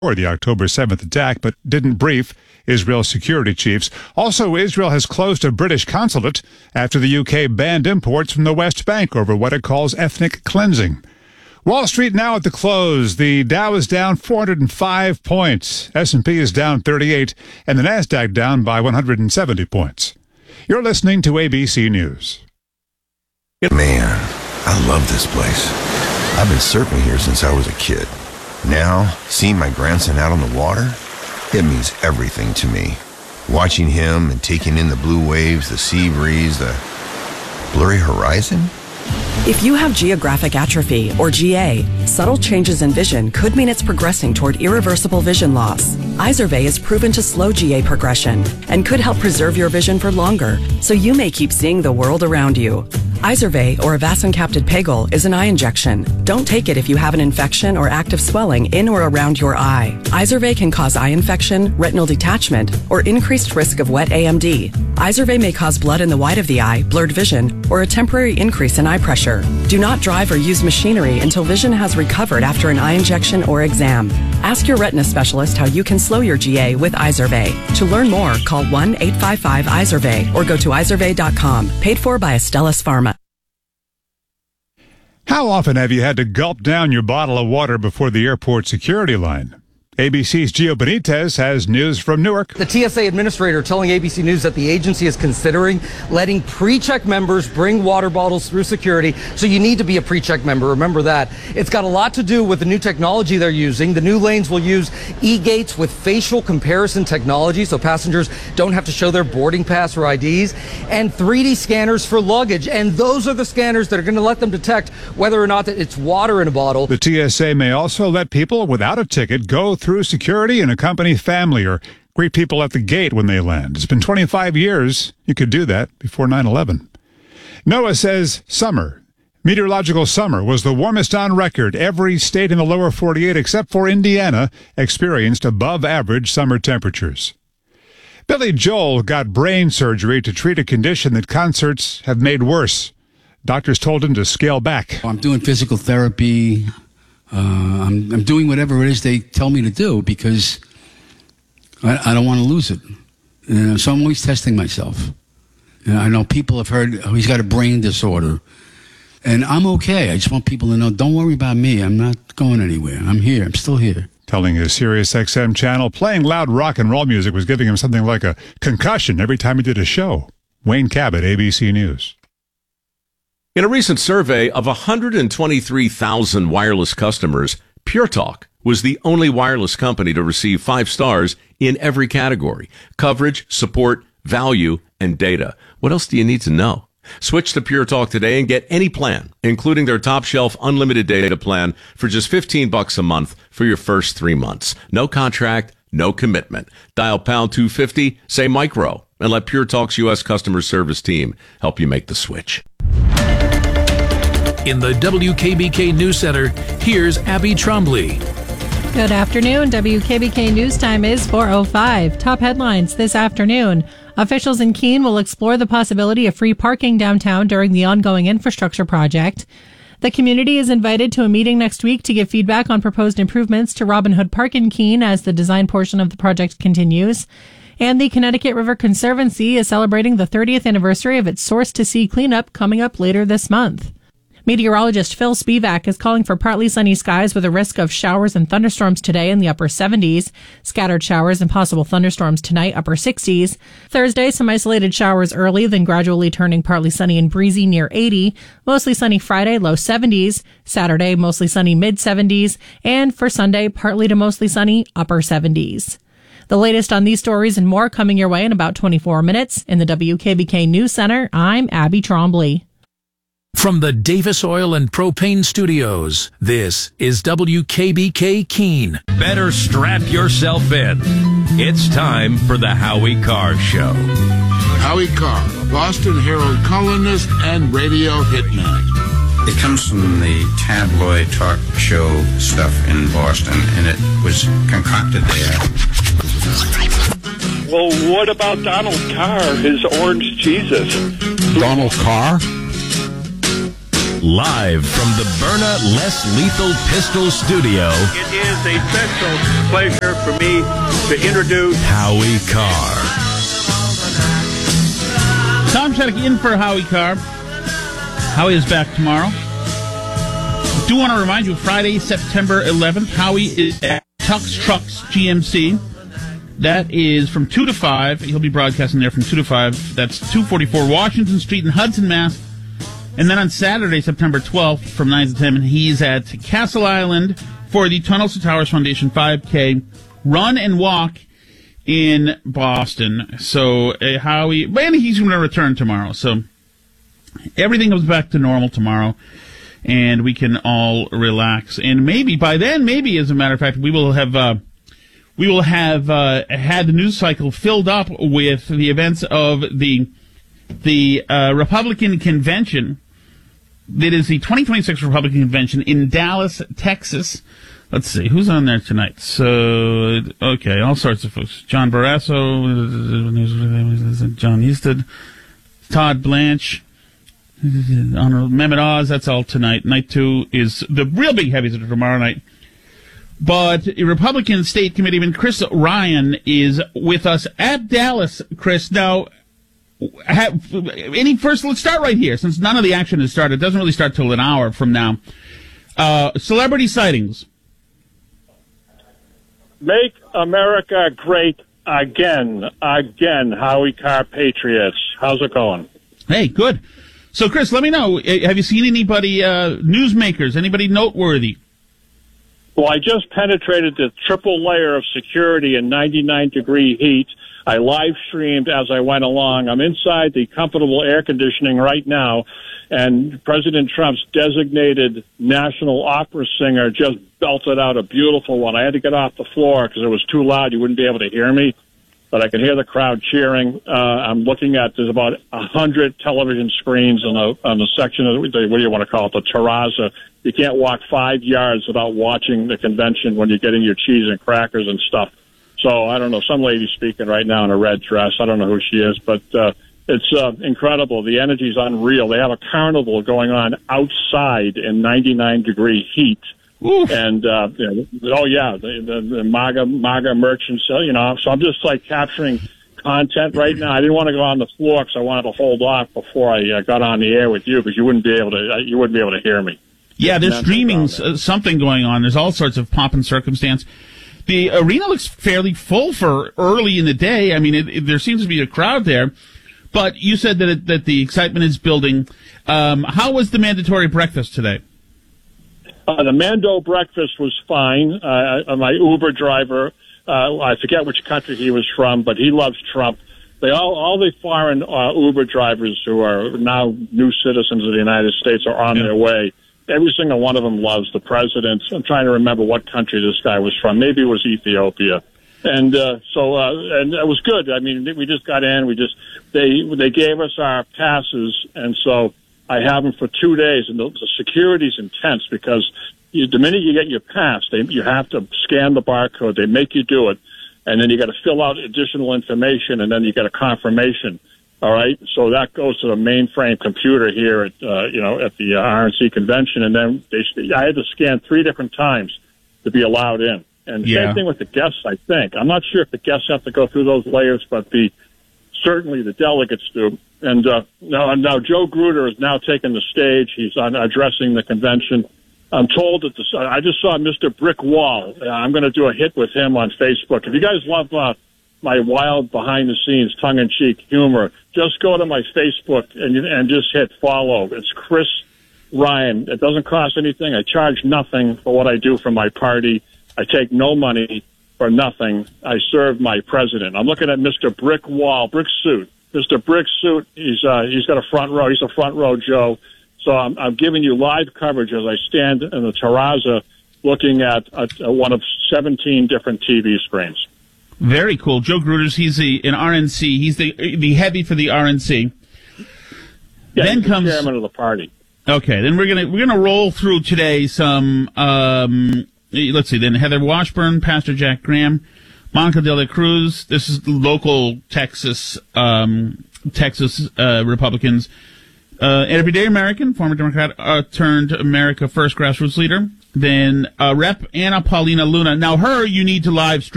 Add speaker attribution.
Speaker 1: or the October 7th attack, but didn't brief Israel's security chiefs. Also, Israel has closed a British consulate after the UK banned imports from the West Bank over what it calls ethnic cleansing. Wall Street now at the close. The Dow is down 405 points. S&P is down 38, and the Nasdaq down by 170 points. You're listening to ABC News.
Speaker 2: Man, I love this place. I've been surfing here since I was a kid. Now, seeing my grandson out on the water, it means everything to me. Watching him and taking in the blue waves, the sea breeze, the blurry horizon.
Speaker 3: If you have geographic atrophy, or GA, subtle changes in vision could mean it's progressing toward irreversible vision loss. Izervay is proven to slow GA progression and could help preserve your vision for longer, so you may keep seeing the world around you. Izervay, or avacincaptad pegol, is an eye injection. Don't take it if you have an infection or active swelling in or around your eye. Izervay can cause eye infection, retinal detachment, or increased risk of wet AMD. Izervay may cause blood in the white of the eye, blurred vision, or a temporary increase in eye pressure. Do not drive or use machinery until vision has recovered after an eye injection or exam. Ask your retina specialist how you can slow your GA with Izervay. To learn more, call 1-855-IZERVAY or go to izervay.com. Paid for by Astellas Pharma.
Speaker 1: How often have you had to gulp down your bottle of water before the airport security line? ABC's Gio Benitez has news from Newark.
Speaker 4: The TSA administrator telling ABC News that the agency is considering letting pre-check members bring water bottles through security. So you need to be a pre-check member. Remember that. It's got a lot to do with the new technology they're using. The new lanes will use e-gates with facial comparison technology, so passengers don't have to show their boarding pass or IDs, and 3D scanners for luggage. And those are the scanners that are going to let them detect whether or not that it's water in a bottle.
Speaker 1: The TSA may also let people without a ticket go through security and accompany family or greet people at the gate when they land. It's been 25 years you could do that before 9/11. NOAA says meteorological summer, was the warmest on record. Every state in the lower 48 except for Indiana experienced above average summer temperatures. Billy Joel got brain surgery to treat a condition that concerts have made worse. Doctors told him to scale back.
Speaker 5: I'm doing physical therapy. I'm doing whatever it is they tell me to do because I don't want to lose it. So I'm always testing myself. And I know people have heard, he's got a brain disorder. And I'm okay. I just want people to know, don't worry about me. I'm not going anywhere. I'm here. I'm still here.
Speaker 1: Telling his Sirius XM channel playing loud rock and roll music was giving him something like a concussion every time he did a show. Wayne Cabot, ABC News.
Speaker 6: In a recent survey of 123,000 wireless customers, Pure Talk was the only wireless company to receive 5 stars in every category: coverage, support, value, and data. What else do you need to know? Switch to Pure Talk today and get any plan, including their top shelf unlimited data plan for just $15 a month for your first 3 months. No contract, no commitment. Dial pound 250, say micro, and let Pure Talk's U.S. customer service team help you make the switch.
Speaker 7: In the WKBK News Center, here's Abby Trombley.
Speaker 8: Good afternoon. WKBK News Time is 4:05. Top headlines this afternoon. Officials in Keene will explore the possibility of free parking downtown during the ongoing infrastructure project. The community is invited to a meeting next week to give feedback on proposed improvements to Robin Hood Park in Keene as the design portion of the project continues. And the Connecticut River Conservancy is celebrating the 30th anniversary of its Source to Sea cleanup coming up later this month. Meteorologist Phil Spivak is calling for partly sunny skies with a risk of showers and thunderstorms today in the upper 70s. Scattered showers and possible thunderstorms tonight, upper 60s. Thursday, some isolated showers early, then gradually turning partly sunny and breezy near 80. Mostly sunny Friday, low 70s. Saturday, mostly sunny mid 70s. And for Sunday, partly to mostly sunny, upper 70s. The latest on these stories and more coming your way in about 24 minutes. In the WKBK News Center, I'm Abby Trombley.
Speaker 7: From the Davis Oil and Propane Studios, this is WKBK Keene.
Speaker 9: Better strap yourself in. It's time for the Howie Carr Show.
Speaker 10: Howie Carr, Boston Herald columnist and radio hitman.
Speaker 11: It comes from the tabloid talk show stuff in Boston, and it was concocted there.
Speaker 12: Well, what about Donald Carr, his orange Jesus?
Speaker 10: Donald Carr?
Speaker 9: Live from the Byrna Less Lethal Pistol Studio.
Speaker 12: It is a special pleasure for me to introduce
Speaker 9: Howie Carr.
Speaker 13: Tom Shattuck in for Howie Carr. Howie is back tomorrow. Do want to remind you, Friday, September 11th, Howie is at Tux Trucks GMC. That is from 2 to 5. He'll be broadcasting there from 2 to 5. That's 244 Washington Street in Hudson, Mass. And then on Saturday, September 12th, from 9 to 10, he's at Castle Island for the Tunnels to Towers Foundation 5K Run and Walk in Boston. So, Howie, and he's going to return tomorrow. So, everything goes back to normal tomorrow, and we can all relax. And maybe, by then, as a matter of fact, we will have had the news cycle filled up with the events of the Republican convention. That is the 2026 Republican convention in Dallas, Texas. Let's see, who's on there tonight? So, okay, all sorts of folks. John Barrasso, John Easton, Todd Blanche, Honorable Mehmet Oz, that's all tonight. Night 2 is the real big heavies are tomorrow night. But Republican State Committeeman Chris Ryan is with us at Dallas. Chris, now, let's start right here, since none of the action has started. It doesn't really start till an hour from now. Celebrity sightings.
Speaker 12: Make America Great Again, Howie Carr Patriots. How's it going?
Speaker 13: Hey, good. So, Chris, let me know, have you seen anybody, newsmakers, anybody noteworthy?
Speaker 12: Well, I just penetrated the triple layer of security in 99-degree heat. I live streamed as I went along. I'm inside the comfortable air conditioning right now, and President Trump's designated national opera singer just belted out a beautiful one. I had to get off the floor because it was too loud. You wouldn't be able to hear me, but I could hear the crowd cheering. I'm looking at, there's about 100 television screens on the section of, what do you want to call it, the terraza. You can't walk 5 yards without watching the convention when you're getting your cheese and crackers and stuff. So, I don't know, some lady speaking right now in a red dress. I don't know who she is, but it's incredible. The energy's unreal. They have a carnival going on outside in 99-degree heat. Oof. And, the MAGA merchants, so I'm just like capturing content right now. I didn't want to go on the floor because I wanted to hold off before I got on the air with you because you wouldn't be able to hear me.
Speaker 13: Yeah, there's streaming something going on. There's all sorts of pomp and circumstance. The arena looks fairly full for early in the day. I mean, there seems to be a crowd there. But you said that the excitement is building. How was the mandatory breakfast today?
Speaker 12: The Mando breakfast was fine. My Uber driver, I forget which country he was from, but he loves Trump. All the foreign Uber drivers who are now new citizens of the United States are on their way. Every single one of them loves the president. I'm trying to remember what country this guy was from. Maybe it was Ethiopia. And and it was good. I mean, we just got in. They gave us our passes, and so I have them for 2 days. And the security's intense because the minute you get your pass, you have to scan the barcode. They make you do it, and then you got to fill out additional information, and then you get a confirmation. All right, so that goes to the mainframe computer here at the RNC convention, and then I had to scan 3 different times to be allowed in. And same thing with the guests, I think. I'm not sure if the guests have to go through those layers, but certainly the delegates do. And now Joe Gruder is now taking the stage. He's addressing the convention. I'm told that I just saw Mr. Brick Wall. I'm going to do a hit with him on Facebook. If you guys love my wild behind-the-scenes, tongue-in-cheek humor, just go to my Facebook and just hit follow. It's Chris Ryan. It doesn't cost anything. I charge nothing for what I do for my party. I take no money for nothing. I serve my president. I'm looking at Mr. Brick Wall, Brick Suit. Mr. Brick Suit, he's got a front row. He's a front row Joe. So I'm giving you live coverage as I stand in the terraza looking at one of 17 different TV screens.
Speaker 13: Very cool. Joe Gruters, he's an RNC. He's the heavy for the RNC.
Speaker 12: Yeah,
Speaker 13: then
Speaker 12: he's
Speaker 13: comes
Speaker 12: the chairman of the party.
Speaker 13: Okay, then we're gonna roll through today some. Let's see. Then Heather Washburn, Pastor Jack Graham, Monica De La Cruz. This is local Texas Republicans. Everyday American, former Democrat turned America First grassroots leader. Then Rep. Anna Paulina Luna. Now, her you need to live stream.